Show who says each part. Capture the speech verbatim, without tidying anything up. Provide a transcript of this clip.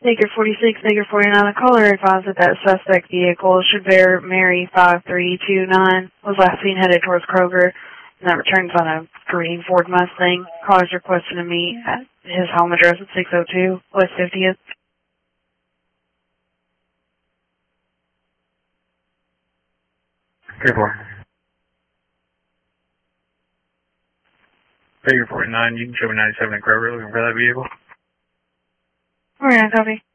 Speaker 1: Figure forty-six, figure forty-nine, the caller advised that that suspect vehicle, Chevere Mary five three two nine, was last seen headed towards Kroger, and that returns on a green Ford Mustang. Caller's requesting to meet at his home address at six oh two West fiftieth.
Speaker 2: Figure four. Figure forty-nine, you can show me ninety-seven in Kroger looking for that vehicle.
Speaker 1: All right, copy.